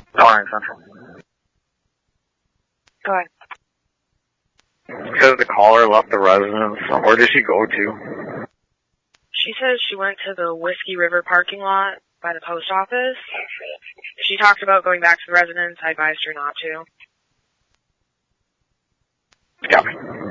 Orange Central. Go ahead. It says the caller left the residence. Where did she go to? She says she went to the Whiskey River parking lot by the post office. She talked about going back to the residence. I advised her not to. Yeah.